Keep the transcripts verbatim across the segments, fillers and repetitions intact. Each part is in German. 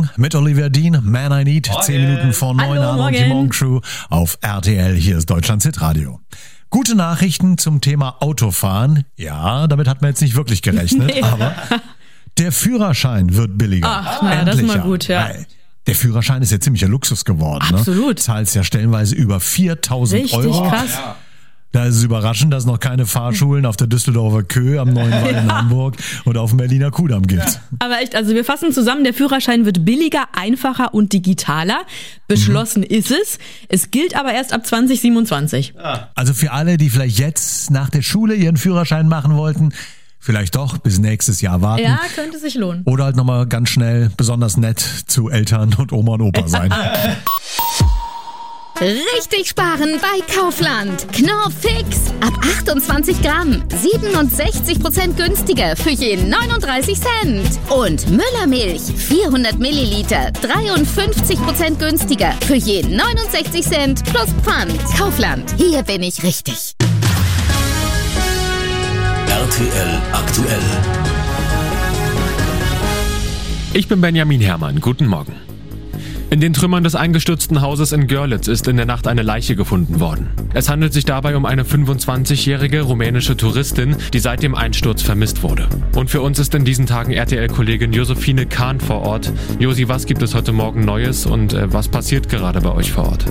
Morgen mit Olivia Dean, Man I Need, zehn Minuten vor neun an und die Morgen Crew auf R T L. Hier ist Deutschlands Hitradio. Gute Nachrichten zum Thema Autofahren. Ja, damit hat man jetzt nicht wirklich gerechnet, nee. aber der Führerschein wird billiger. Ach, naja, das ist mal gut, ja. Weil der Führerschein ist ja ziemlicher Luxus geworden. Absolut. Ne? Zahlst ja stellenweise über viertausend Richtig Euro. Richtig krass. Ja. Da ist es überraschend, dass es noch keine Fahrschulen auf der Düsseldorfer Köh, am Neuen Wall in ja. Hamburg oder auf dem Berliner Kudamm gibt. Ja. Aber echt, also wir fassen zusammen, der Führerschein wird billiger, einfacher und digitaler. Beschlossen mhm. ist es. Es gilt aber erst ab zwanzig siebenundzwanzig. Ja. Also für alle, die vielleicht jetzt nach der Schule ihren Führerschein machen wollten, vielleicht doch bis nächstes Jahr warten. Ja, könnte sich lohnen. Oder halt nochmal ganz schnell besonders nett zu Eltern und Oma und Opa sein. Richtig sparen bei Kaufland. Knorr Fix. Ab achtundzwanzig Gramm. siebenundsechzig Prozent günstiger für je neununddreißig Cent. Und Müllermilch. vierhundert Milliliter. dreiundfünfzig Prozent günstiger für je neunundsechzig Cent plus Pfand. Kaufland. Hier bin ich richtig. R T L aktuell. Ich bin Benjamin Herrmann. Guten Morgen. In den Trümmern des eingestürzten Hauses in Görlitz ist in der Nacht eine Leiche gefunden worden. Es handelt sich dabei um eine fünfundzwanzigjährige rumänische Touristin, die seit dem Einsturz vermisst wurde. Und für uns ist in diesen Tagen R T L-Kollegin Josephine Kahn vor Ort. Josi, was gibt es heute Morgen Neues und äh, was passiert gerade bei euch vor Ort?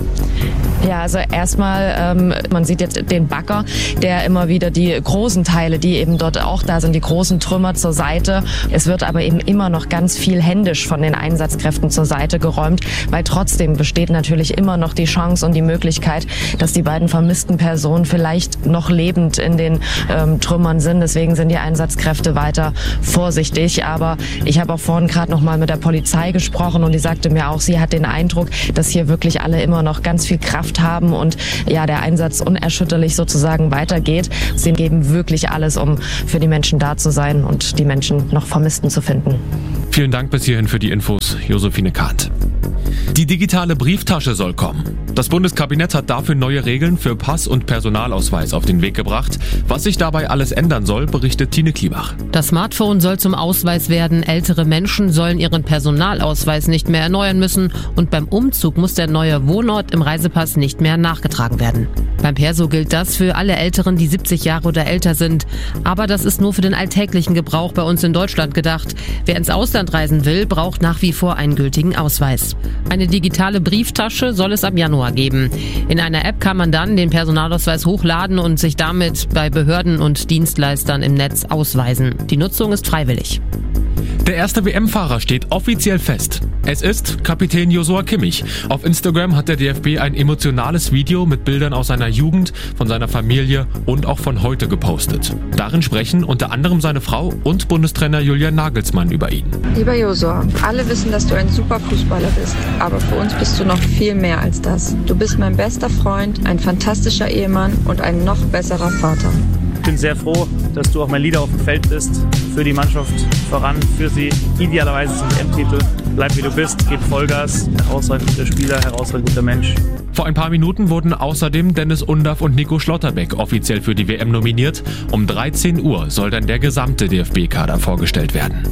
Ja, also erstmal, ähm, man sieht jetzt den Bagger, der immer wieder die großen Teile, die eben dort auch da sind, die großen Trümmer zur Seite. Es wird aber eben immer noch ganz viel händisch von den Einsatzkräften zur Seite geräumt, weil trotzdem besteht natürlich immer noch die Chance und die Möglichkeit, dass die beiden vermissten Personen vielleicht noch lebend in den ähm, Trümmern sind. Deswegen sind die Einsatzkräfte weiter vorsichtig. Aber ich habe auch vorhin gerade noch mal mit der Polizei gesprochen und die sagte mir auch, sie hat den Eindruck, dass hier wirklich alle immer noch ganz viel Kraft haben und ja, der Einsatz unerschütterlich sozusagen weitergeht. Sie geben wirklich alles, um für die Menschen da zu sein und die Menschen noch Vermissten zu finden. Vielen Dank bis hierhin für die Infos, Josephine Kahnt. Die digitale Brieftasche soll kommen. Das Bundeskabinett hat dafür neue Regeln für Pass- und Personalausweis auf den Weg gebracht. Was sich dabei alles ändern soll, berichtet Tine Kliebach. Das Smartphone soll zum Ausweis werden. Ältere Menschen sollen ihren Personalausweis nicht mehr erneuern müssen. Und beim Umzug muss der neue Wohnort im Reisepass nicht mehr nachgetragen werden. Beim Perso gilt das für alle Älteren, die siebzig Jahre oder älter sind. Aber das ist nur für den alltäglichen Gebrauch bei uns in Deutschland gedacht. Wer ins Ausland reisen will, braucht nach wie vor einen gültigen Ausweis. Eine digitale Brieftasche soll es ab Januar geben. In einer App kann man dann den Personalausweis hochladen und sich damit bei Behörden und Dienstleistern im Netz ausweisen. Die Nutzung ist freiwillig. Der erste W M-Fahrer steht offiziell fest. Es ist Kapitän Joshua Kimmich. Auf Instagram hat der D F B ein emotionales Video mit Bildern aus seiner Jugend, von seiner Familie und auch von heute gepostet. Darin sprechen unter anderem seine Frau und Bundestrainer Julian Nagelsmann über ihn. Lieber Joshua, alle wissen, dass du ein super Fußballer bist. Aber für uns bist du noch viel mehr als das. Du bist mein bester Freund, ein fantastischer Ehemann und ein noch besserer Vater. Ich bin sehr froh, dass du auch mein Leader auf dem Feld bist. Für die Mannschaft voran, für sie idealerweise zum W M-Titel. Bleib wie du bist, gib Vollgas. Herausragend guter Spieler, herausragend guter Mensch. Vor ein paar Minuten wurden außerdem Dennis Undaff und Nico Schlotterbeck offiziell für die W M nominiert. Um dreizehn Uhr soll dann der gesamte D F B-Kader vorgestellt werden.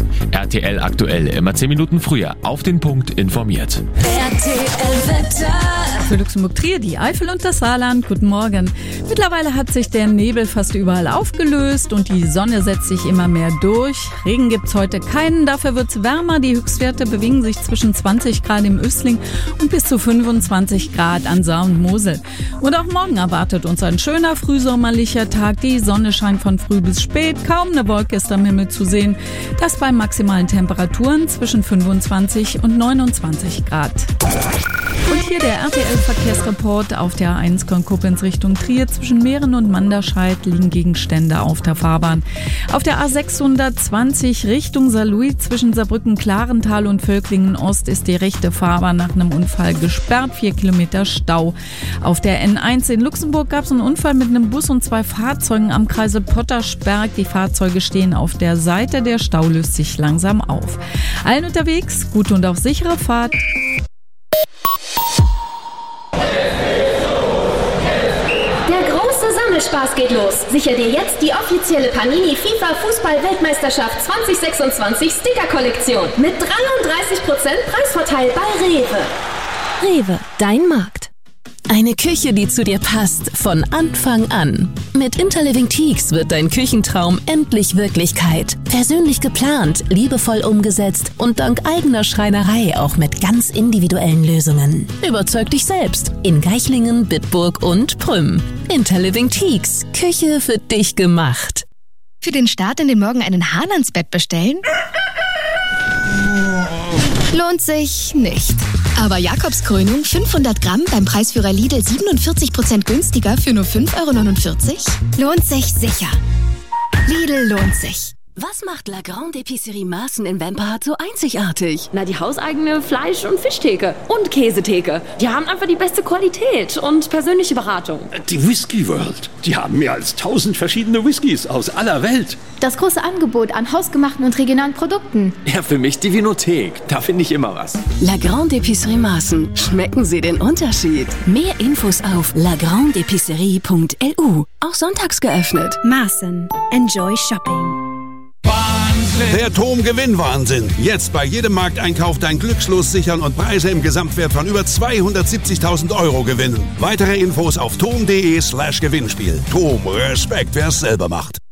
R T L aktuell, immer zehn Minuten früher, auf den Punkt informiert. R T L-Wetter. Für Luxemburg-Trier, die Eifel und das Saarland. Guten Morgen. Mittlerweile hat sich der Nebel fast überall aufgelöst und die Sonne setzt sich immer mehr durch. Regen gibt's heute keinen, dafür wird's wärmer. Die Höchstwerte bewegen sich zwischen zwanzig Grad im Östling und bis zu fünfundzwanzig Grad an Saar und Mosel. Und auch morgen erwartet uns ein schöner frühsommerlicher Tag. Die Sonne scheint von früh bis spät, kaum eine Wolke ist am Himmel zu sehen. Das bei maximalen Temperaturen zwischen fünfundzwanzig und neunundzwanzig Grad. Und hier der R T L-Verkehrsreport. Auf der A eins Köln-Koblenz Richtung Trier zwischen Mähren und Manderscheid liegen Gegenstände auf der Fahrbahn. Auf der A sechshundertzwanzig Richtung Saarlouis zwischen Saarbrücken-Klarental und Völklingen-Ost ist die rechte Fahrbahn nach einem Unfall gesperrt. Vier Kilometer Stau. Auf der N eins in Luxemburg gab es einen Unfall mit einem Bus und zwei Fahrzeugen am Kreisel Pottersberg. Die Fahrzeuge stehen auf der Seite. Der Stau löst sich langsam auf. Allen unterwegs, gute und auch sichere Fahrt. Spaß geht los. Sicher dir jetzt die offizielle Panini FIFA Fußball-Weltmeisterschaft zwanzig sechsundzwanzig Sticker-Kollektion mit dreiunddreißig Prozent Preisvorteil bei Rewe. Rewe, dein Markt. Eine Küche, die zu dir passt, von Anfang an. Mit Interliving Teaks wird dein Küchentraum endlich Wirklichkeit. Persönlich geplant, liebevoll umgesetzt und dank eigener Schreinerei auch mit ganz individuellen Lösungen. Überzeug dich selbst in Geichlingen, Bitburg und Prüm. Interliving Teaks, Küche für dich gemacht. Für den Start in den Morgen einen Hahn ans Bett bestellen? Lohnt sich nicht. Aber Jakobskrönung fünfhundert Gramm beim Preisführer Lidl siebenundvierzig Prozent günstiger für nur fünf Euro neunundvierzig? Lohnt sich sicher. Lidl lohnt sich. Was macht La Grande Épicerie Maaßen in Wemperhard so einzigartig? Na, die hauseigene Fleisch- und Fischtheke und Käsetheke. Die haben einfach die beste Qualität und persönliche Beratung. Die Whisky World. Die haben mehr als tausend verschiedene Whiskys aus aller Welt. Das große Angebot an hausgemachten und regionalen Produkten. Ja, für mich die Vinothek. Da finde ich immer was. La Grande Épicerie Maaßen. Schmecken Sie den Unterschied? Mehr Infos auf la grande épicerie punkt l u. Auch sonntags geöffnet. Maaßen. Enjoy shopping. Der T O M Gewinnwahnsinn. Jetzt bei jedem Markteinkauf dein Glückslos sichern und Preise im Gesamtwert von über zweihundertsiebzigtausend Euro gewinnen. Weitere Infos auf tom punkt de slash Gewinnspiel. T O M, Respekt, wer es selber macht.